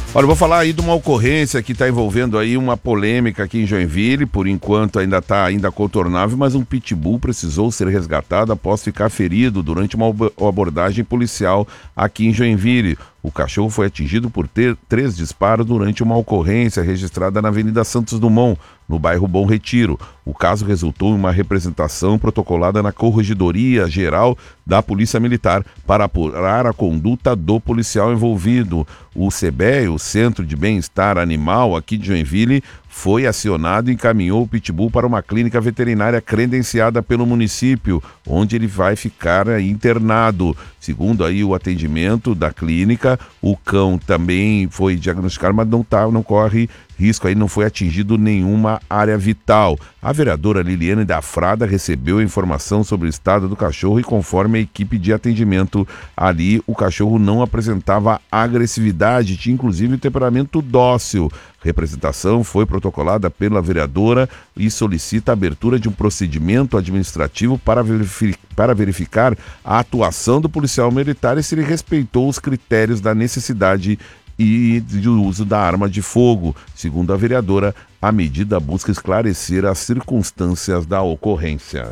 Olha, eu vou falar aí de uma ocorrência que está envolvendo aí uma polêmica aqui em Joinville. Por enquanto ainda está contornável, mas um pitbull precisou ser resgatado após ficar ferido durante uma abordagem policial aqui em Joinville. O cachorro foi atingido por 3 disparos durante uma ocorrência registrada na Avenida Santos Dumont, no bairro Bom Retiro. O caso resultou em uma representação protocolada na Corregedoria Geral da Polícia Militar para apurar a conduta do policial envolvido. O CBE, o Centro de Bem-Estar Animal aqui de Joinville, foi acionado e encaminhou o pitbull para uma clínica veterinária credenciada pelo município, onde ele vai ficar internado. Segundo aí o atendimento da clínica, o cão também foi diagnosticado, mas não corre risco, aí não foi atingido nenhuma área vital. A vereadora Liliane da Frada recebeu a informação sobre o estado do cachorro e, conforme a equipe de atendimento ali, o cachorro não apresentava agressividade, tinha inclusive um temperamento dócil. A representação foi protocolada pela vereadora e solicita a abertura de um procedimento administrativo para verificar a atuação do policial militar e se ele respeitou os critérios da necessidade e do uso da arma de fogo. Segundo a vereadora, a medida busca esclarecer as circunstâncias da ocorrência.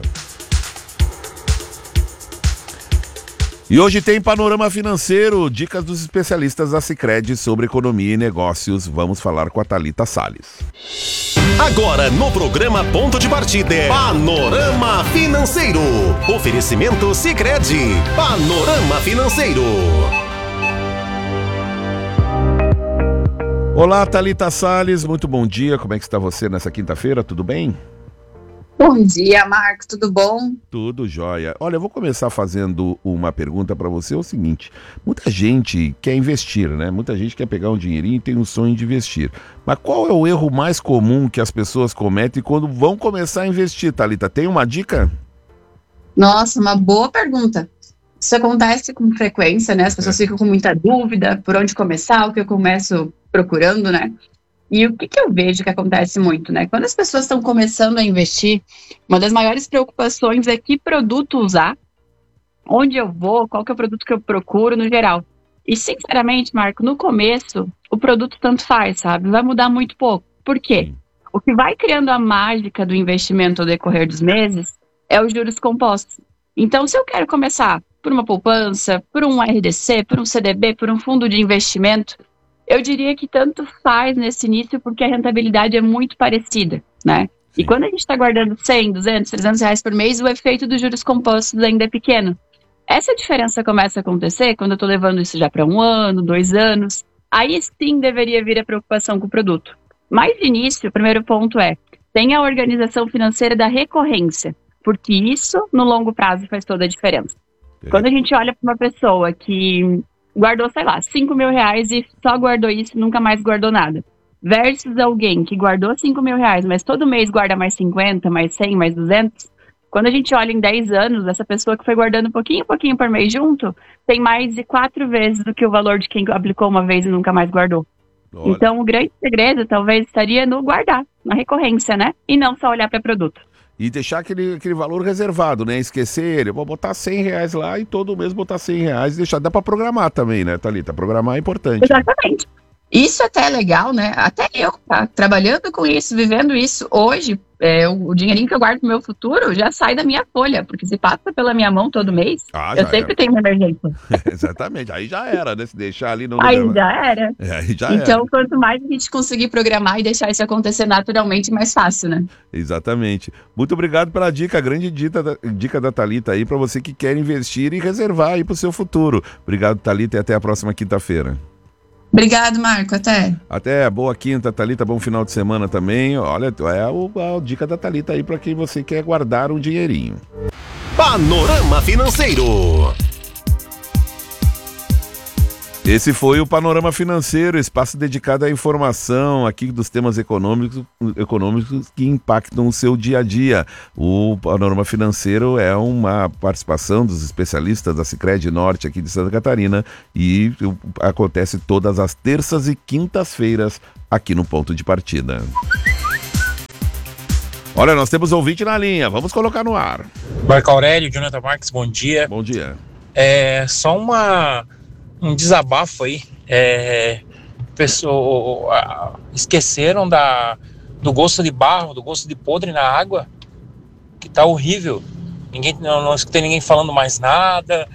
E hoje tem Panorama Financeiro, dicas dos especialistas da Sicredi sobre economia e negócios. Vamos falar com a Thalita Salles. Agora no programa Ponto de Partida, Panorama Financeiro. Oferecimento Sicredi. Panorama Financeiro. Olá, Thalita Salles, muito bom dia. Como é que está você nessa quinta-feira? Tudo bem? Bom dia, Marcos, tudo bom? Tudo jóia. Olha, eu vou começar fazendo uma pergunta para você, é o seguinte: muita gente quer investir, né? Muita gente quer pegar um dinheirinho e tem um sonho de investir. Mas qual é o erro mais comum que as pessoas cometem quando vão começar a investir, Thalita? Tem uma dica? Nossa, uma boa pergunta. Isso acontece com frequência, né? As pessoas ficam com muita dúvida por onde começar, o que eu começo procurando, né? E o que eu vejo que acontece muito, né? Quando as pessoas estão começando a investir, uma das maiores preocupações é que produto usar, onde eu vou, qual que é o produto que eu procuro no geral. E, sinceramente, Marco, no começo, o produto tanto faz, sabe? Vai mudar muito pouco. Por quê? O que vai criando a mágica do investimento ao decorrer dos meses é os juros compostos. Então, se eu quero começar por uma poupança, por um RDC, por um CDB, por um fundo de investimento, eu diria que tanto faz nesse início porque a rentabilidade é muito parecida, né? Sim. E quando a gente está guardando 100, 200, 300 reais por mês, o efeito dos juros compostos ainda é pequeno. Essa diferença começa a acontecer quando eu estou levando isso já para 1 ano, 2 anos. Aí sim deveria vir a preocupação com o produto. Mas de início, o primeiro ponto é: tenha a organização financeira da recorrência, porque isso no longo prazo faz toda a diferença. Quando a gente olha para uma pessoa que guardou, sei lá, 5 mil reais e só guardou isso e nunca mais guardou nada, versus alguém que guardou 5 mil reais, mas todo mês guarda mais 50, mais 100, mais 200, quando a gente olha em 10 anos, essa pessoa que foi guardando pouquinho por mês junto, tem mais de 4 vezes do que o valor de quem aplicou uma vez e nunca mais guardou. Olha. Então, o grande segredo talvez estaria no guardar, na recorrência, né? E não só olhar para produto. E deixar aquele valor reservado, né? Esquecer ele. Eu vou botar 100 reais lá e todo mês botar 100 reais e deixar. Dá para programar também, né, Thalita? Programar é importante. Exatamente. Isso até é legal, né? Até eu, tá? Trabalhando com isso, vivendo isso, hoje, o dinheirinho que eu guardo pro meu futuro já sai da minha folha, porque se passa pela minha mão todo mês, eu sempre tenho uma emergência. Exatamente, aí já era, né? Se deixar ali no... Aí já era. Aí já então, era. Quanto mais a gente conseguir programar e deixar isso acontecer naturalmente, mais fácil, né? Exatamente. Muito obrigado pela dica, a grande dica da Thalita aí, para você que quer investir e reservar aí pro seu futuro. Obrigado, Thalita, e até a próxima quinta-feira. Obrigado, Marco. Até. Boa quinta, Thalita. Bom final de semana também. Olha, a dica da Thalita aí para quem você quer guardar um dinheirinho. Panorama Financeiro. Esse foi o Panorama Financeiro, espaço dedicado à informação aqui dos temas econômicos que impactam o seu dia a dia. O Panorama Financeiro é uma participação dos especialistas da Sicredi Norte aqui de Santa Catarina e acontece todas as terças e quintas-feiras aqui no Ponto de Partida. Olha, nós temos ouvinte na linha, vamos colocar no ar. Marco Aurélio, Jonathan Marques, bom dia. Bom dia. Só um desabafo aí. esqueceram do gosto de barro, do gosto de podre na água, que tá horrível. Não escutei ninguém falando mais nada.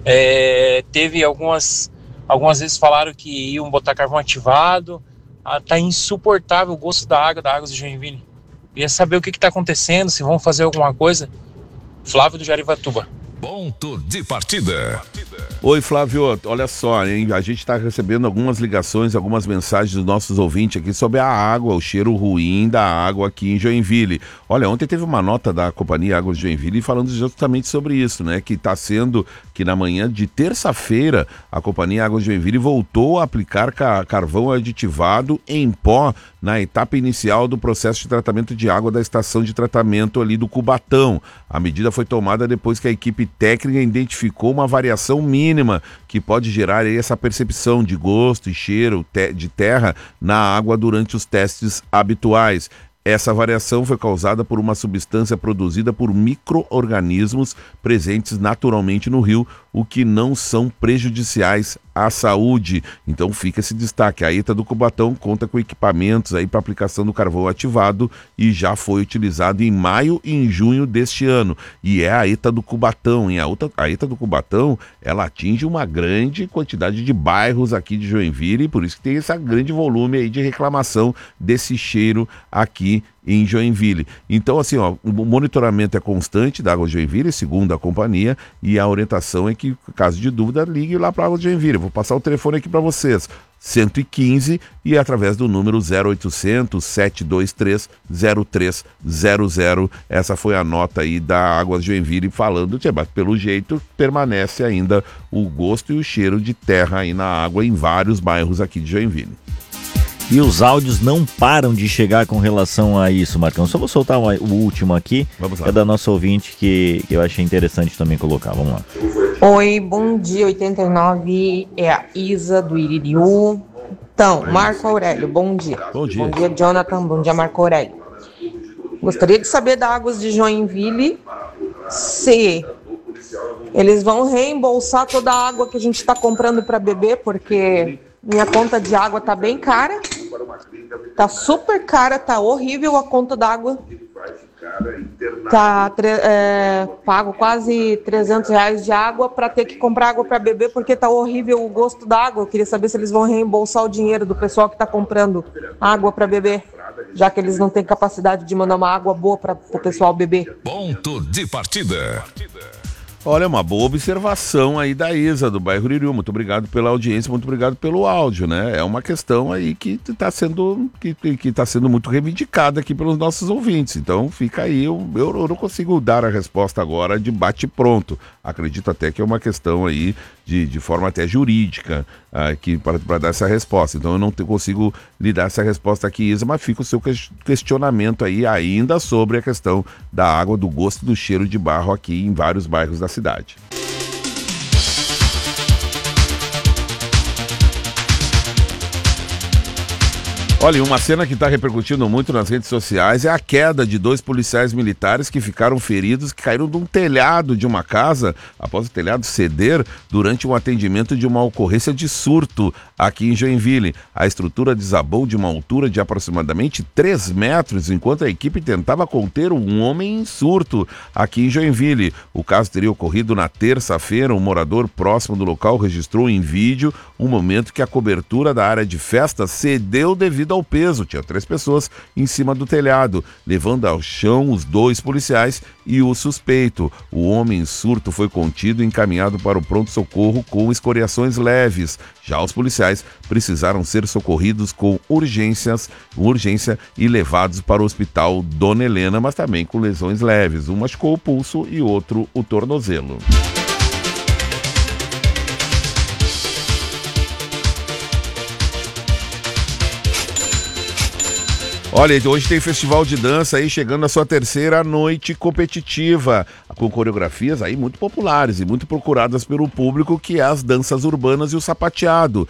Teve algumas vezes falaram que iam botar carvão ativado. Tá insuportável o gosto da água de Joinville. Queria saber o que está acontecendo, se vão fazer alguma coisa. Flávio do Jarivatuba. Ponto de partida. Oi, Flávio, olha só, hein? A gente está recebendo algumas ligações, algumas mensagens dos nossos ouvintes aqui sobre a água, o cheiro ruim da água aqui em Joinville. Olha, ontem teve uma nota da Companhia Águas de Joinville falando justamente sobre isso, né? Que na manhã de terça-feira a Companhia Águas de Joinville voltou a aplicar carvão aditivado em pó na etapa inicial do processo de tratamento de água da estação de tratamento ali do Cubatão. A medida foi tomada depois que a equipe técnica identificou uma variação mínima que pode gerar aí essa percepção de gosto e cheiro de terra na água durante os testes habituais. Essa variação foi causada por uma substância produzida por micro-organismos presentes naturalmente no rio, o que não são prejudiciais à saúde. Então fica esse destaque. A ETA do Cubatão conta com equipamentos aí para aplicação do carvão ativado e já foi utilizado em maio e em junho deste ano. E é a ETA do Cubatão. A ETA do Cubatão, ela atinge uma grande quantidade de bairros aqui de Joinville, e por isso que tem esse grande volume aí de reclamação desse cheiro aqui em Joinville. Então, assim, o monitoramento é constante da Água de Joinville, segundo a companhia, e a orientação é que, caso de dúvida, ligue lá para a Água de Joinville. Eu vou passar o telefone aqui para vocês, 115, e através do número 0800 723 0300. Essa foi a nota aí da Águas de Joinville falando, mas pelo jeito permanece ainda o gosto e o cheiro de terra aí na água em vários bairros aqui de Joinville. E os áudios não param de chegar com relação a isso, Marcão. Só vou soltar o último aqui, que é da nossa ouvinte, que eu achei interessante também colocar. Vamos lá. Oi, bom dia, 89, é a Isa do Iririú. Então, Marco Aurélio, bom dia. Bom dia. Bom dia, Jonathan, bom dia, Marco Aurélio. Gostaria de saber da Águas de Joinville se eles vão reembolsar toda a água que a gente está comprando para beber, porque minha conta de água tá bem cara. Tá super cara, tá horrível a conta d'água. Tá pago quase R$300 de água para ter que comprar água para beber, porque tá horrível o gosto da água. Eu queria saber se eles vão reembolsar o dinheiro do pessoal que tá comprando água para beber, já que eles não têm capacidade de mandar uma água boa para o pessoal beber. Ponto de partida. Olha, uma boa observação aí da Isa, do bairro Iririú. Muito obrigado pela audiência, muito obrigado pelo áudio, né? É uma questão aí que está sendo muito reivindicada aqui pelos nossos ouvintes. Então fica aí, eu não consigo dar a resposta agora de bate-pronto. Acredito até que é uma questão aí de forma até jurídica para dar essa resposta. Então eu não consigo lhe dar essa resposta aqui, Isa, mas fica o seu questionamento aí ainda sobre a questão da água, do gosto e do cheiro de barro aqui em vários bairros da cidade. Olha, uma cena que está repercutindo muito nas redes sociais é a queda de 2 policiais militares que ficaram feridos, que caíram de um telhado de uma casa, após o telhado ceder, durante um atendimento de uma ocorrência de surto aqui em Joinville. A estrutura desabou de uma altura de aproximadamente 3 metros, enquanto a equipe tentava conter um homem em surto aqui em Joinville. O caso teria ocorrido na terça-feira. Um morador próximo do local registrou em vídeo um momento que a cobertura da área de festa cedeu devido ao peso. Tinha 3 pessoas em cima do telhado, levando ao chão os 2 policiais e o suspeito. O homem em surto foi contido e encaminhado para o pronto-socorro com escoriações leves. Já os policiais precisaram ser socorridos com urgência e levados para o hospital Dona Helena, mas também com lesões leves. Um machucou o pulso e outro o tornozelo. Olha, hoje tem festival de dança aí chegando à sua terceira noite competitiva, com coreografias aí muito populares e muito procuradas pelo público, que é as danças urbanas e o sapateado.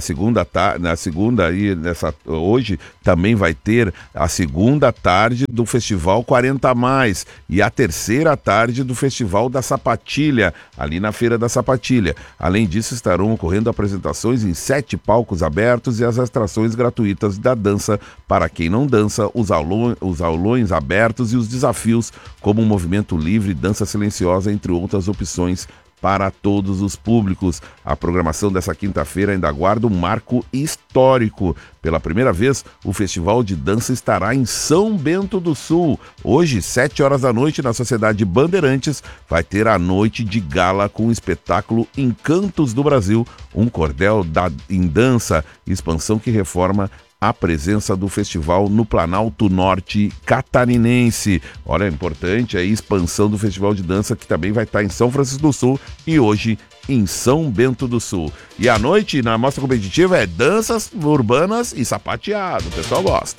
Hoje também vai ter a segunda tarde do Festival 40+, e a terceira tarde do Festival da Sapatilha, ali na Feira da Sapatilha. Além disso, estarão ocorrendo apresentações em 7 palcos abertos e as atrações gratuitas da dança para quem não dança, os aulões abertos e os desafios como um movimento livre, dança silenciosa, entre outras opções para todos os públicos. A programação dessa quinta-feira ainda aguarda um marco histórico. Pela primeira vez, o Festival de Dança estará em São Bento do Sul. Hoje, 7 horas da noite, na Sociedade Bandeirantes, vai ter a noite de gala com o espetáculo Encantos do Brasil, um cordel em dança, expansão que reforma a presença do festival no Planalto Norte catarinense. Olha, é importante a expansão do Festival de Dança, que também vai estar em São Francisco do Sul e hoje em São Bento do Sul. E à noite, na mostra competitiva, é danças urbanas e sapateado. O pessoal gosta.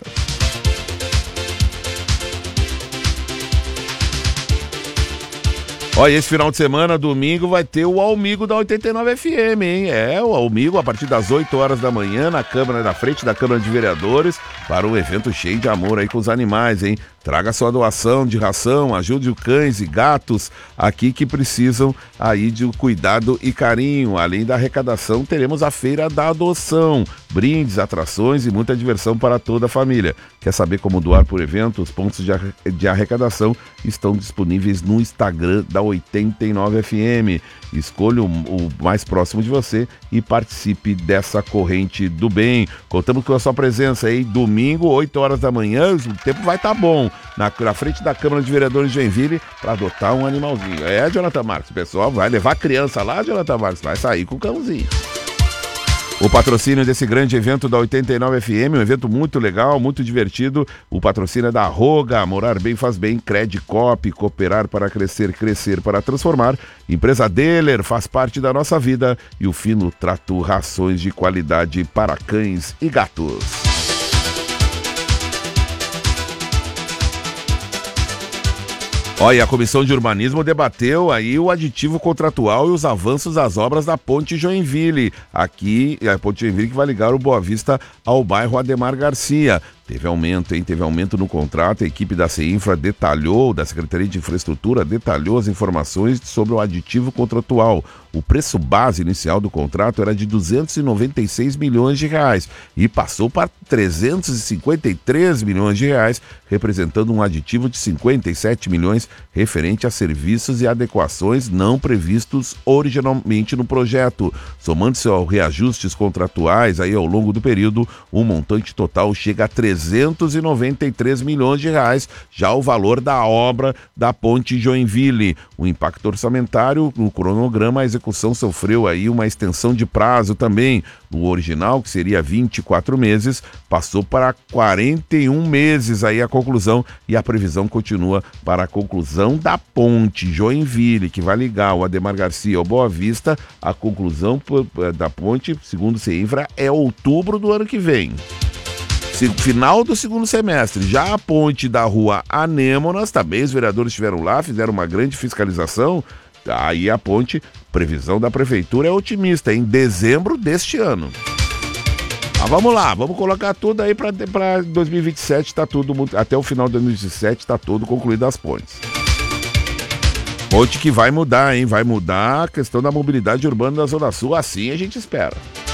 Olha, esse final de semana, domingo, vai ter o Almigo da 89 FM, hein? É, o Almigo, a partir das 8 horas da manhã, na frente da Câmara de Vereadores, para um evento cheio de amor aí com os animais, hein? Traga sua doação de ração, ajude os cães e gatos aqui que precisam aí de cuidado e carinho. Além da arrecadação, teremos a Feira da Adoção, brindes, atrações e muita diversão para toda a família. Quer saber como doar por evento? Os pontos de arrecadação estão disponíveis no Instagram da 89 FM. Escolha o mais próximo de você e participe dessa corrente do bem. Contamos com a sua presença aí, domingo, 8 horas da manhã, o tempo vai estar bom, na frente da Câmara de Vereadores de Joinville, para adotar um animalzinho. É, Jonathan Marques, o pessoal vai levar a criança lá, Jonathan Marques, vai sair com o cãozinho. O patrocínio desse grande evento da 89 FM, um evento muito legal, muito divertido. O patrocínio é da Roga, Morar Bem Faz Bem, Credicop, Cooperar para Crescer, Crescer para Transformar. Empresa Deller faz parte da nossa vida e o Fino Trato, rações de qualidade para cães e gatos. Olha, a Comissão de Urbanismo debateu aí o aditivo contratual e os avanços das obras da Ponte Joinville. Aqui, a Ponte Joinville que vai ligar o Boa Vista ao bairro Ademar Garcia. Teve aumento no contrato. A equipe da CEINFRA da Secretaria de Infraestrutura, detalhou as informações sobre o aditivo contratual. O preço base inicial do contrato era de R$ 296 milhões e passou para R$ 353 milhões, representando um aditivo de 57 milhões referente a serviços e adequações não previstos originalmente no projeto. Somando-se aos reajustes contratuais aí ao longo do período, o montante total chega a R$ 393 milhões. Já o valor da obra da Ponte Joinville. O impacto orçamentário no cronograma, a execução sofreu aí uma extensão de prazo também. No original, que seria 24 meses, passou para 41 meses aí a conclusão, e a previsão continua para a conclusão da Ponte Joinville, que vai ligar o Ademar Garcia ao Boa Vista. A conclusão da ponte, segundo o CEINFRA, é outubro do ano que vem. Final do segundo semestre. Já a ponte da rua Anêmonas, também os vereadores estiveram lá, fizeram uma grande fiscalização. Aí a ponte, previsão da prefeitura é otimista, em dezembro deste ano. Mas vamos lá, vamos colocar tudo aí para 2027, tá tudo, até o final de 2017 está tudo concluído as pontes. Ponte que vai mudar, hein? Vai mudar a questão da mobilidade urbana da Zona Sul, assim a gente espera.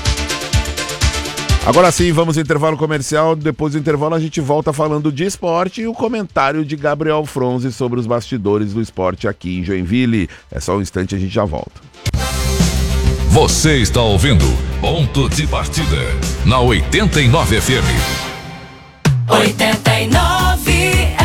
Agora sim, vamos ao intervalo comercial. Depois do intervalo a gente volta falando de esporte e o comentário de Gabriel Fronzi sobre os bastidores do esporte aqui em Joinville. É só um instante, a gente já volta. Você está ouvindo Ponto de Partida na 89 FM. 89 FM.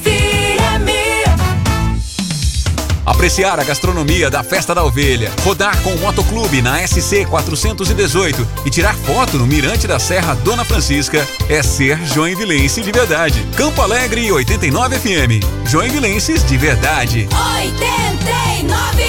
Apreciar a gastronomia da Festa da Ovelha, rodar com o Motoclube na SC 418 e tirar foto no Mirante da Serra Dona Francisca é ser joinvilense de verdade. Campo Alegre 89 FM. Joinvilenses de verdade. 89!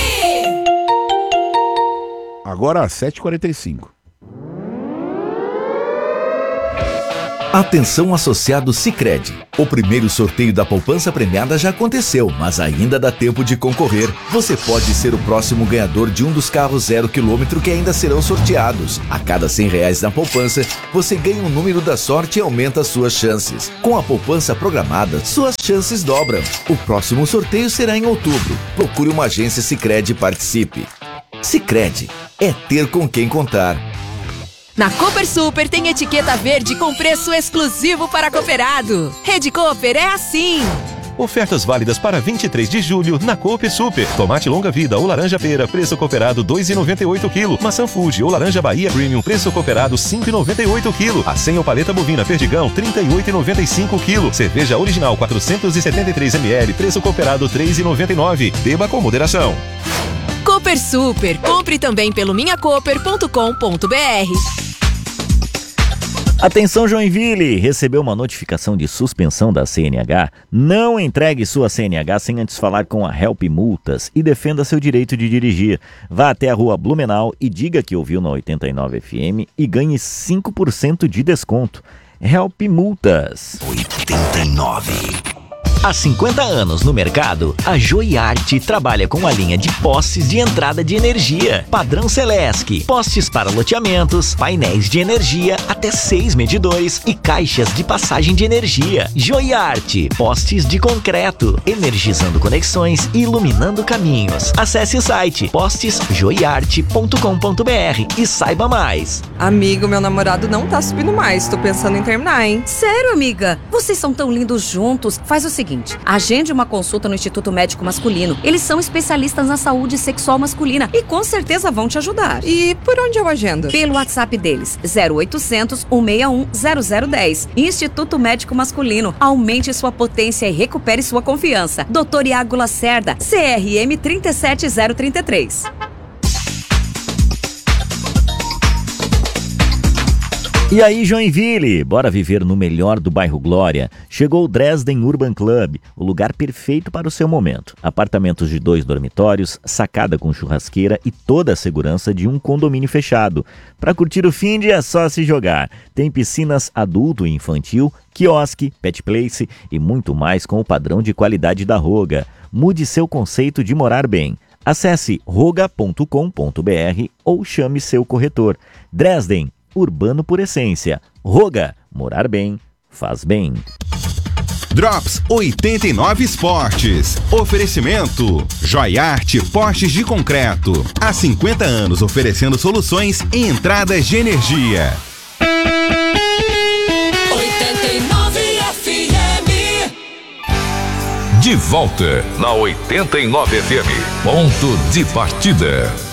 Agora às 7h45. Atenção associados Sicredi. O primeiro sorteio da poupança premiada já aconteceu, mas ainda dá tempo de concorrer. Você pode ser o próximo ganhador de um dos carros 0 km que ainda serão sorteados. A cada R$100 na poupança, você ganha um número da sorte e aumenta suas chances. Com a poupança programada, suas chances dobram. O próximo sorteio será em outubro. Procure uma agência Sicredi e participe. Sicredi é ter com quem contar. Na Cooper Super tem etiqueta verde com preço exclusivo para cooperado. Rede Cooper é assim. Ofertas válidas para 23 de julho na Cooper Super. Tomate longa vida ou laranja pera, preço cooperado R$ 2,98 kg. Maçã Fuji ou laranja Bahia Premium, preço cooperado R$ 5,98 kg. Acém ou paleta bovina Perdigão, R$ 38,95 kg. Cerveja original 473 ml, preço cooperado R$ 3,99. Beba com moderação. Cooper Super. Compre também pelo minhacooper.com.br. Atenção Joinville, recebeu uma notificação de suspensão da CNH? Não entregue sua CNH sem antes falar com a Help Multas e defenda seu direito de dirigir. Vá até a rua Blumenau e diga que ouviu na 89 FM e ganhe 5% de desconto. Help Multas. 89. Há 50 anos no mercado, a Joiarte trabalha com a linha de postes de entrada de energia, padrão Celesc, postes para loteamentos, painéis de energia, até 6 medidores e caixas de passagem de energia. Joiarte, postes de concreto, energizando conexões e iluminando caminhos. Acesse o site postesjoiarte.com.br e saiba mais. Amigo, meu namorado não tá subindo mais, tô pensando em terminar, hein? Sério, amiga? Vocês são tão lindos juntos. Faz o seguinte. Agende uma consulta no Instituto Médico Masculino. Eles são especialistas na saúde sexual masculina e com certeza vão te ajudar. E por onde eu agendo? Pelo WhatsApp deles, 0800 161 0010. Instituto Médico Masculino. Aumente sua potência e recupere sua confiança. Dr. Iago Lacerda, CRM 37033. E aí, Joinville, bora viver no melhor do bairro Glória. Chegou o Dresden Urban Club, o lugar perfeito para o seu momento. Apartamentos de 2 dormitórios, sacada com churrasqueira e toda a segurança de um condomínio fechado. Para curtir o finde é só se jogar. Tem piscinas adulto e infantil, quiosque, pet place e muito mais com o padrão de qualidade da Roga. Mude seu conceito de morar bem. Acesse roga.com.br ou chame seu corretor. Dresden, urbano por essência. Roga, morar bem, faz bem. Drops 89 Esportes. Oferecimento Joiarte Postes de Concreto. Há 50 anos oferecendo soluções em entradas de energia. 89 FM. De volta na 89 FM. Ponto de partida.